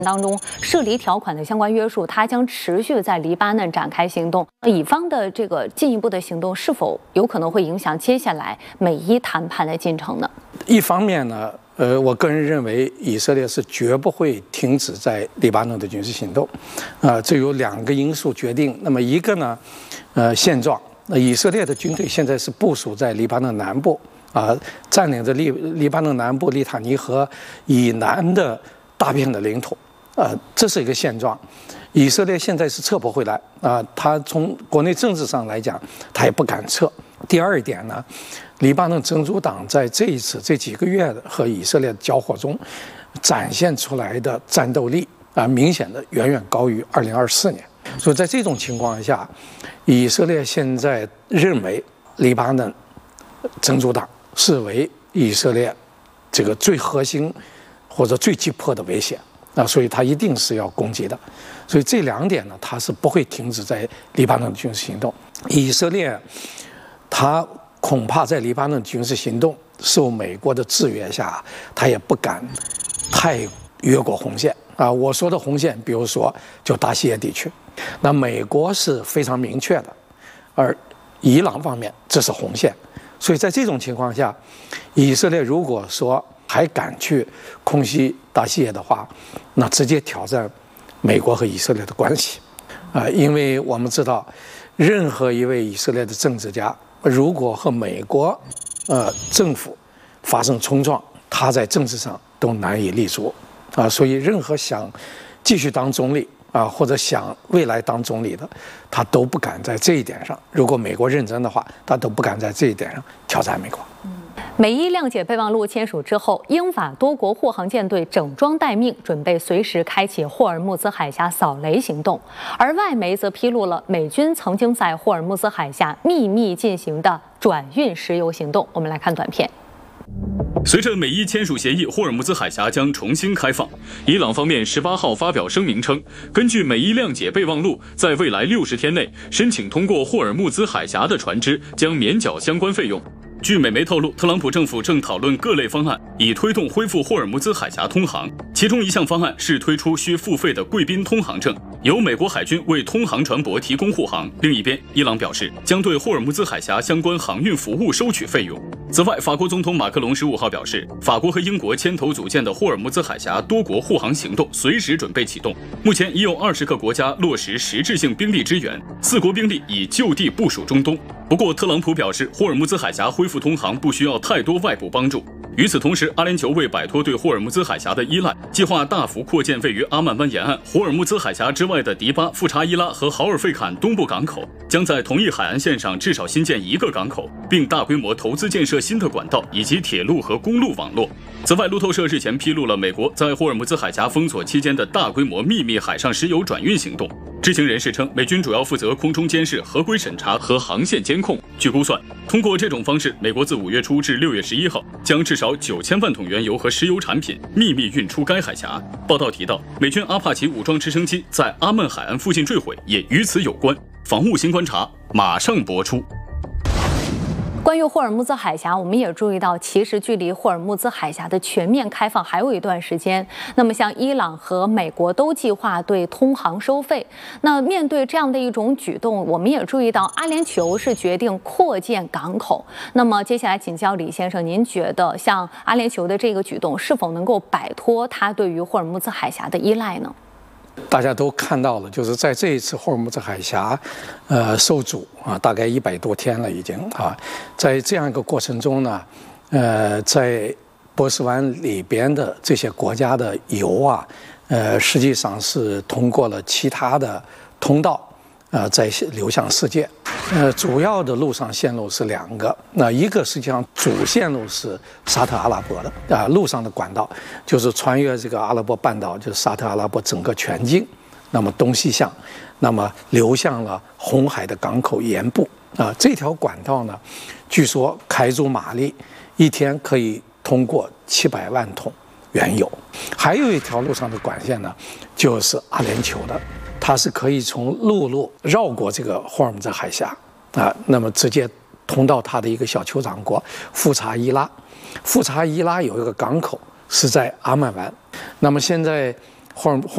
当中涉离条款的相关约束，它将持续在黎巴嫩展开行动。以方的这个进一步的行动，是否有可能会影响接下来美伊谈判的进程呢？ 一方面呢，我个人认为以色列是绝不会停止在黎巴嫩的军事行动，这有2个因素决定。那么一个呢，现状，以色列的军队现在是部署在黎巴嫩南部，占领着黎巴嫩南部利塔尼河以南的大片的领土。这是一个现状，以色列现在是撤不回来他从国内政治上来讲，他也不敢撤。第二一点呢，黎巴嫩真主党在这几个月和以色列的交火中，展现出来的战斗力明显的远远高于2024年。所以在这种情况下，以色列现在认为黎巴嫩真主党视为以色列这个最核心或者最急迫的威胁。所以他一定是要攻击的，所以这2点呢，他是不会停止在黎巴嫩的军事行动。以色列，他恐怕在黎巴嫩军事行动受美国的制约下，他也不敢太越过红线我说的红线，比如说就大西亚地区，那美国是非常明确的，而伊朗方面这是红线，所以在这种情况下，以色列如果说还敢去空袭大西亚的话，那直接挑战美国和以色列的关系因为我们知道，任何一位以色列的政治家如果和美国政府发生冲撞，他在政治上都难以立足所以任何想继续当总理或者想未来当总理的，他都不敢在这一点上，如果美国认真的话，他都不敢在这一点上挑战美国。 美伊谅解备忘录签署之后，英法多国护航舰队整装待命，准备随时开启霍尔木兹海峡扫雷行动。而外媒则披露了美军曾经在霍尔木兹海峡秘密进行的转运石油行动。我们来看短片。 随着美伊签署协议，霍尔木兹海峡将重新开放。伊朗方面18号发表声明称，根据美伊谅解备忘录，在未来60天内，申请通过霍尔木兹海峡的船只将免缴相关费用。据美媒透露，特朗普政府正讨论各类方案，以推动恢复霍尔木兹海峡通航。其中一项方案是推出需付费的贵宾通航证，由美国海军为通航船舶提供护航。另一边，伊朗表示将对霍尔木兹海峡相关航运服务收取费用。此外，法国总统马克龙15号表示，法国和英国牵头组建的霍尔木兹海峡多国护航行动随时准备启动。目前已有20个国家落实实质性兵力支援，4国兵力已就地部署中东。不过，特朗普表示，霍尔木兹海峡恢复通航不需要太多外部帮助。与此同时，阿联酋为摆脱对霍尔木兹海峡的依赖，计划大幅扩建位于阿曼湾沿岸、霍尔木兹海峡之外的迪巴、富查伊拉和豪尔费坎东部港口，将在同一海岸线上至少新建1个港口，并大规模投资建设新的管道以及铁路和公路网络。此外，路透社日前披露了美国在霍尔木兹海峡封锁期间的大规模秘密海上石油转运行动。知情人士称，美军主要负责空中监视、合规审查和航线监控。据估算，通过这种方式，美国自5月初至6月11号将至少9000万桶原油和石油产品秘密运出该海峡。报道提到，美军阿帕奇武装直升机在阿曼海岸附近坠毁也与此有关。防务新观察马上播出。 关于霍尔木兹海峡，我们也注意到，其实距离霍尔木兹海峡的全面开放还有一段时间。那么，像伊朗和美国都计划对通航收费。那面对这样的一种举动，我们也注意到，阿联酋是决定扩建港口。那么，接下来请教李先生，您觉得像阿联酋的这个举动，是否能够摆脱它对于霍尔木兹海峡的依赖呢？ 大家都看到了，就是在这一次霍尔木兹海峡，受阻大概100多天了已经在这样一个过程中呢，在波斯湾里边的这些国家的油实际上是通过了其他的通道，再流向世界。主要的陆上线路是2个，一个实际上主线路是沙特阿拉伯的陆上的管道，就是穿越这个阿拉伯半岛，就是沙特阿拉伯整个全境，那么东西向，那么流向了红海的港口沿部这条管道呢，据说开足马力，一天可以通过700万桶原油。还有一条陆上的管线呢，就是阿联酋的。它是可以从陆路绕过这个霍尔木兹海峡那么直接通到它的一个小酋长国富查伊拉。富查伊拉有一个港口是在阿曼湾。那么现在霍